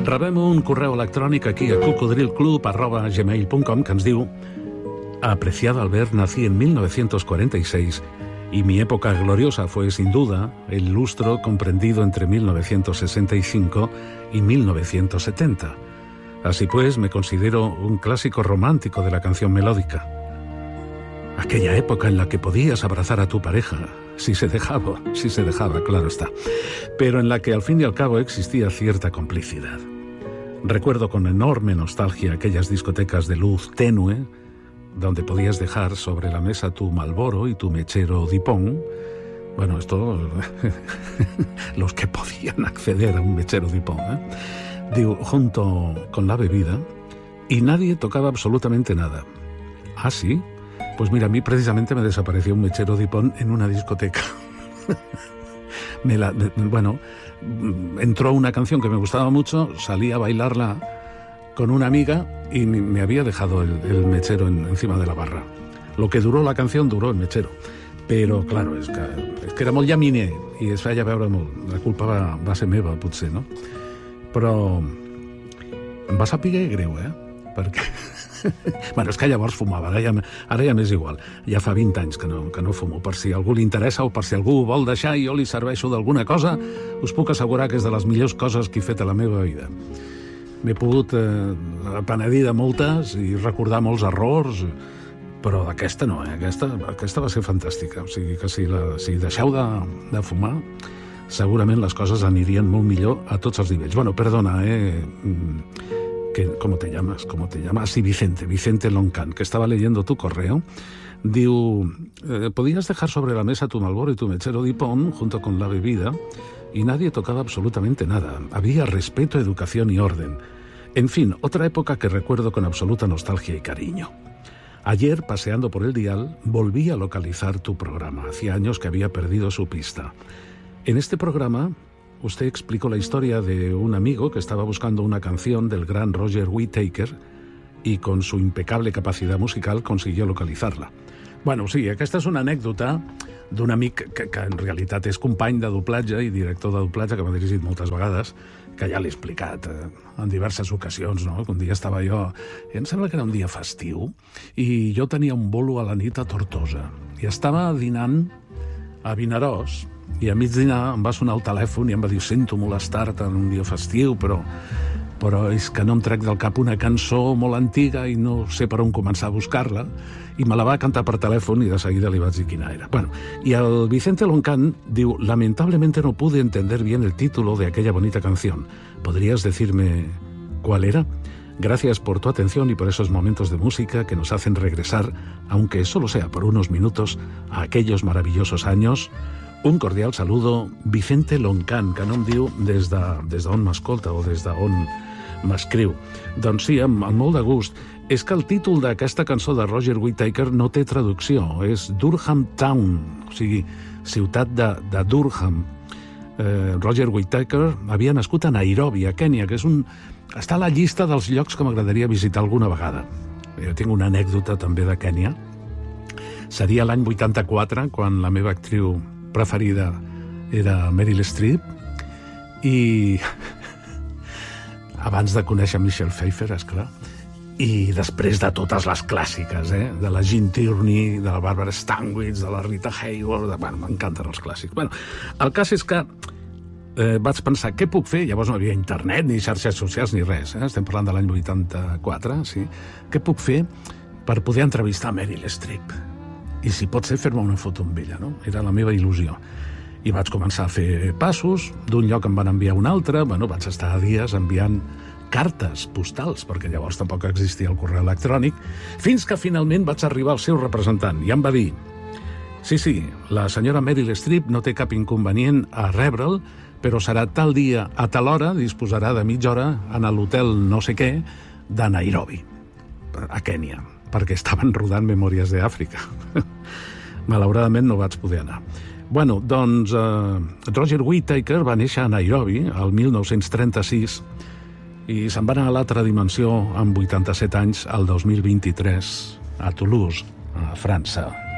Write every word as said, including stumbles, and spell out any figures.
Rebem un correu electrònic aquí a cocodrilclub arroba gmail punt com que ens diu: apreciado Albert, nací en mil novecientos cuarenta y seis y mi época gloriosa fue sin duda el lustro comprendido entre mil novecientos sesenta y cinco y mil novecientos setenta. Así pues, me considero un clásico romántico de la canción melódica. Aquella época en la que podías abrazar a tu pareja, si se dejaba, si se dejaba, claro está, pero en la que al fin y al cabo existía cierta complicidad. Recuerdo con enorme nostalgia aquellas discotecas de luz tenue, donde podías dejar sobre la mesa tu Marlboro y tu mechero Dupont. Bueno, esto, los que podían acceder a un mechero Dupont, ¿eh? Digo, junto con la bebida, y nadie tocaba absolutamente nada. ¿Ah, sí? Pues mira, a mí precisamente me desapareció un mechero Dupont en una discoteca. me la, me, bueno, entró una canción que me gustaba mucho, salí a bailarla con una amiga y me había dejado el, el mechero en, encima de la barra. Lo que duró la canción duró el mechero. Però, claro, és que, és que era molt llaminer i es feia veure molt. La culpa va, va ser meva, potser, no? Però em va saber greu, eh? Perquè... bueno, és que llavors fumava, ara ja, ara ja m'és igual. Ja fa vint anys que no, que no fumo. Per si algú li interessa o per si algú ho vol deixar i jo li serveixo d'alguna cosa, us puc assegurar que és de les millors coses que he fet a la meva vida. M'he pogut eh, penedir de moltes i recordar molts errors, però aquesta no, eh? aquesta, aquesta va ser fantàstica. O sigui que si, la, si deixeu de, de fumar, segurament les coses anirien molt millor a tots els nivells. Bueno, perdona, eh? Que, ¿Cómo te llamas? ¿Cómo te llamas? Sí, Vicente, Vicente Loncan, que estaba leyendo tu correo. Diu, eh, podías dejar sobre la mesa tu Marlboro y tu mechero Dupont junto con la bebida y nadie tocaba absolutamente nada. Había respeto, educación y orden. En fin, otra época que recuerdo con absoluta nostalgia y cariño. Ayer, paseando por el dial, volví a localizar tu programa. Hacía años que había perdido su pista. En este programa, usted explicó la historia de un amigo que estaba buscando una canción del gran Roger Whittaker y con su impecable capacidad musical consiguió localizarla. Bueno, sí, aquesta és una anècdota d'un amic que, que en realitat és company de doblatge i director de doblatge, que m'ha dirigit moltes vegades, que ja l'he explicat eh, en diverses ocasions, no? Un dia estava jo, i em sembla que era un dia festiu, i jo tenia un bolo a la nit a Tortosa, i estava dinant a Vinaròs, i a mig dinar em va sonar el telèfon i em va dir: sento molestar-te en un dia festiu, però, però és que no em trec del cap una cançó molt antiga i no sé per on començar a buscar-la, i me la va cantar per telèfon i de seguida li vaig dir quina era. Bueno, y el Vicente Loncan diu: lamentablemente no pude entender bien el título de aquella bonita canción. ¿Podrías decirme cuál era? Gracias por tu atención y por esos momentos de música que nos hacen regresar, aunque solo sea por unos minutos, a aquellos maravillosos años. Un cordial saludo, Vicente Loncan, que no em diu des de, des d'on m'escolta o des d'on m'escriu. Doncs sí, amb, amb molt de gust. És que el títol d'aquesta cançó de Roger Whittaker no té traducció, és Durham Town, o sigui, ciutat de, de Durham. Eh, Roger Whittaker havia nascut a Nairobi, a Kènia, que és un... està a la llista dels llocs que m'agradaria visitar alguna vegada. Jo tinc una anècdota també de Kènia. Seria l'any vuitanta-quatre, quan la meva actriu preferida era Meryl Streep, i abans de conèixer Michelle Pfeiffer, esclar, i després de totes les clàssiques, eh? De la Jean Tierney, de la Barbara Stanwyck, de la Rita Hayworth, de... bueno, m'encanten els clàssics. Bueno, el cas és que eh, vaig pensar, què puc fer? Llavors no hi havia internet, ni xarxes socials, ni res, eh? Estem parlant de l'any vuitanta-quatre, sí? Què puc fer per poder entrevistar Meryl Streep? I si pot ser, fer-me una foto amb ella, no? Era la meva il·lusió. I vaig començar a fer passos, d'un lloc em van enviar un altre, bueno, vaig estar dies enviant cartes postals, perquè llavors tampoc existia el correu electrònic, fins que finalment vaig arribar al seu representant, i em va dir: sí, sí, la senyora Meryl Streep no té cap inconvenient a rebre'l, però serà tal dia a tal hora, disposarà de mitja hora en l'hotel no sé què de Nairobi, a Kènia, perquè estaven rodant Memòries d'Àfrica. Malauradament no vaig poder anar. Bueno, doncs eh, Roger Whittaker va néixer a Nairobi el mil nou-cents trenta-sis i se'n va anar a l'altra dimensió amb vuitanta-set anys el dos mil vint-i-tres a Toulouse, a França.